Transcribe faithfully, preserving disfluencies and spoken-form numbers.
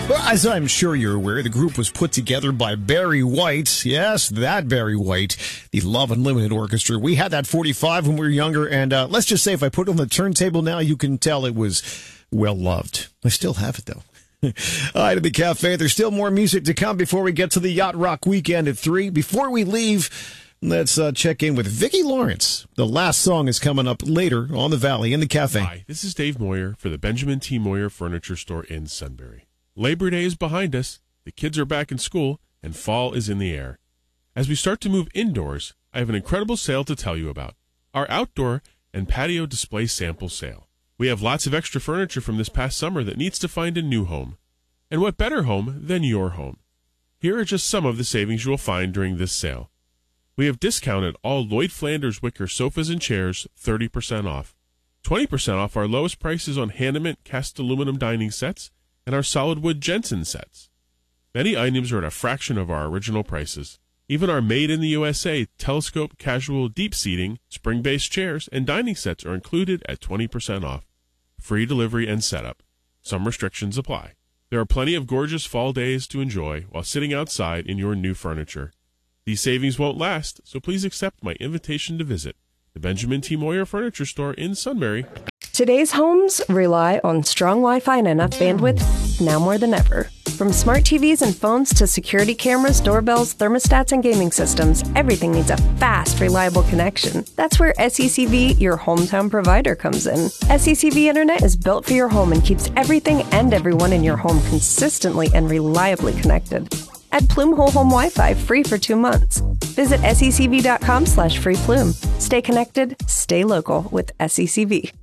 Well, as I'm sure you're aware, the group was put together by Barry White. Yes, that Barry White, the Love Unlimited Orchestra. We had that forty-five when we were younger, and uh, let's just say if I put it on the turntable now, you can tell it was well loved. I still have it, though. All right, at the cafe, there's still more music to come before we get to the Yacht Rock weekend at three. Before we leave, let's uh, check in with Vicki Lawrence. The last song is coming up later on the Valley in the cafe. Hi, this is Dave Moyer for the Benjamin T. Moyer Furniture Store in Sunbury. Labor Day is behind us, the kids are back in school, and fall is in the air. As we start to move indoors, I have an incredible sale to tell you about. Our outdoor and patio display sample sale. We have lots of extra furniture from this past summer that needs to find a new home. And what better home than your home? Here are just some of the savings you will find during this sale. We have discounted all Lloyd Flanders wicker sofas and chairs thirty percent off. twenty percent off our lowest prices on Hanneman cast aluminum dining sets and our solid wood Jensen sets. Many items are at a fraction of our original prices. Even our made in the U S A telescope casual deep seating, spring-based chairs, and dining sets are included at twenty percent off. Free delivery and setup. Some restrictions apply. There are plenty of gorgeous fall days to enjoy while sitting outside in your new furniture. These savings won't last, so please accept my invitation to visit the Benjamin T. Moyer Furniture Store in Sunbury. Today's homes rely on strong Wi-Fi and enough bandwidth now more than ever. From smart T Vs and phones to security cameras, doorbells, thermostats, and gaming systems, everything needs a fast, reliable connection. That's where S E C V, your hometown provider, comes in. S E C V Internet is built for your home and keeps everything and everyone in your home consistently and reliably connected. Add Plume Whole Home Wi-Fi free for two months. Visit secv.com slash free Plume. Stay connected, stay local with S E C V.